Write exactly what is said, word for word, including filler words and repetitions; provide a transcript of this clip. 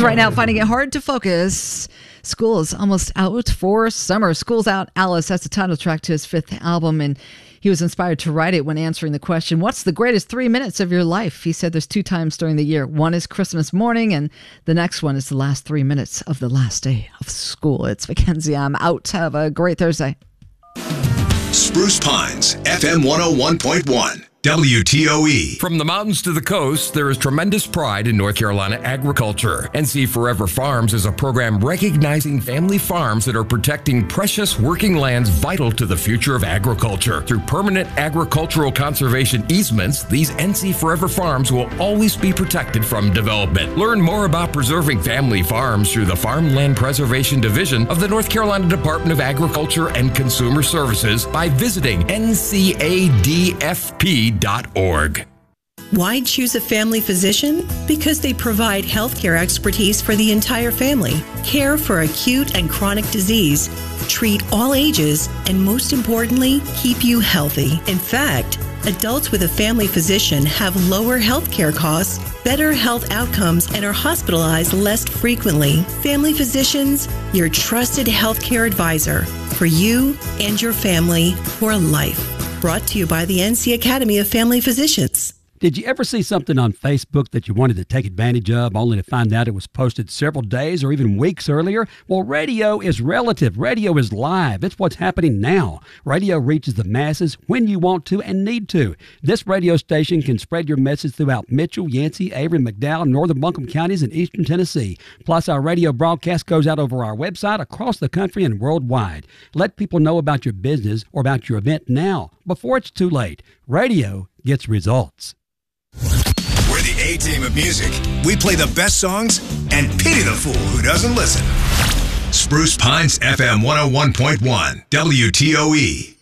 Kids right now finding it hard to focus. School is almost out for summer. School's Out, Alice. That's the title track to his fifth album, and he was inspired to write it when answering the question, what's the greatest three minutes of your life? He said there's two times during the year. One is Christmas morning, and the next one is the last three minutes of the last day of school. It's Mackenzie. I'm out. Have a great Thursday. Spruce Pines, F M one oh one point one. W T O E. From the mountains to the coast, there is tremendous pride in North Carolina agriculture. N C Forever Farms is a program recognizing family farms that are protecting precious working lands vital to the future of agriculture. Through permanent agricultural conservation easements, these N C Forever Farms will always be protected from development. Learn more about preserving family farms through the Farmland Preservation Division of the North Carolina Department of Agriculture and Consumer Services by visiting N C A D F P dot org. Why choose a family physician? Because they provide healthcare expertise for the entire family, care for acute and chronic disease, treat all ages, and most importantly, keep you healthy. In fact, adults with a family physician have lower healthcare costs, better health outcomes, and are hospitalized less frequently. Family Physicians, your trusted healthcare advisor for you and your family for life. Brought to you by the N C Academy of Family Physicians. Did you ever see something on Facebook that you wanted to take advantage of only to find out it was posted several days or even weeks earlier? Well, radio is relative. Radio is live. It's what's happening now. Radio reaches the masses when you want to and need to. This radio station can spread your message throughout Mitchell, Yancey, Avery, McDowell, Northern Buncombe counties, and eastern Tennessee. Plus, our radio broadcast goes out over our website across the country and worldwide. Let people know about your business or about your event now, before it's too late. Radio gets results. We're the A-team of music. We play the best songs and pity the fool who doesn't listen. Spruce Pines, F M one oh one point one, W T O E.